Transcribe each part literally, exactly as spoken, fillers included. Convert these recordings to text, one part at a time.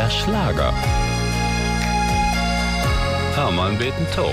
der Schlager. Hermann beten Tau.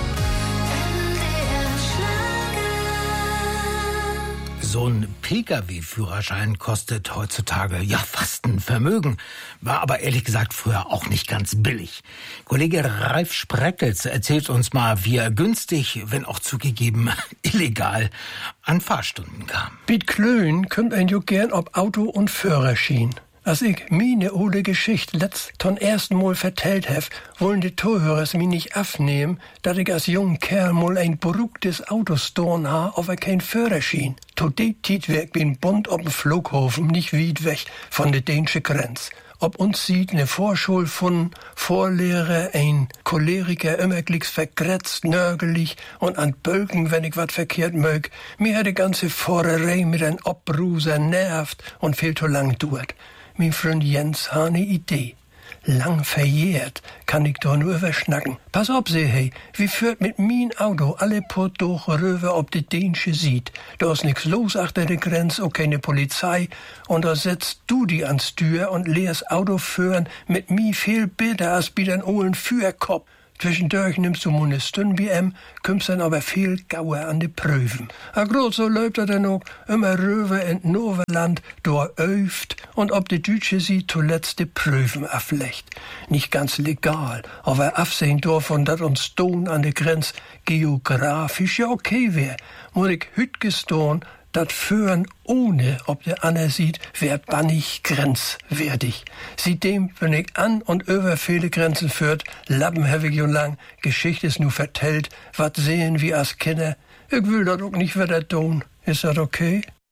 So ein Pkw-Führerschein kostet heutzutage ja fast ein Vermögen, war aber ehrlich gesagt früher auch nicht ganz billig. Kollege Ralf Spreckels erzählt uns mal, wie er günstig, wenn auch zugegeben illegal, an Fahrstunden kam. Mit Klönen kümmt ein jo gern ob Auto und Führerschein. Als ich meine ole Geschichte letzt zum ersten Mal vertellt hef, wollen die Zuhörers mi nicht aufnehmen, dass ich als junger Kerl mal ein beruhigtes Auto storen ha, auf er kein Führerschein. To de Tiet werk bin Bund ob'n Flughafen, nicht weit weg von der dänische Grenz. Ob uns sieht ne Vorschul von Vorlehrer, ein Choleriker, immer glicks vergrätzt, nörgelig und an Bölken, wenn ich wat verkehrt mög. Mir hat die ganze Fahrerei mit ein Obruser nervt und viel zu lang dauert. Mein Freund Jens ha ne Idee. Lang verjährt kann ich doch nur überschnacken. Pass auf, seh hey, wie führt mit mein Auto alle Port durch rüber ob die Dänische sieht. Da ist nix los achter der Grenze, auch keine Polizei. Und da setzt du die ans Tür und lehrst Auto führen mit mi viel besser als bei den ohlen Führerkopf. Zwischendurch nimmst du mal ne Stunde wie em, kümmst dann aber viel gauer an die Prüfen. A grad so läuft er dann auch immer rüber in Noverland, da öft und ob die Deutsche sie zuletzt die Prüfen aflecht. Nicht ganz legal, aber absehen davon, dass uns Don an der Grenze geografisch ja okay wär, muss ich hüt gestohn, dat Führen ohne, ob der Anna sieht, wär bannig grenzwertig. Seitdem, wenn ich an und über viele Grenzen führt, Lappen hab ich jo lang, Geschichte ist nu vertellt, wat sehen wir als Kinder. Ich will dat auch nicht wieder tun. Ist dat okay?